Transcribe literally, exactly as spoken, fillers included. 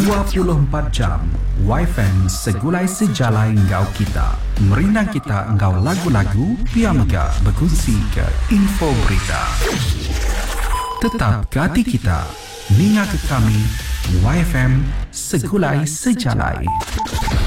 dua puluh empat jam Y F M segulai sejalai engkau kita. Merinang kita engkau lagu-lagu, Piamega berkongsi ke info berita. Tetap ke hati kita, ninga ke kami, Y F M segulai sejalai.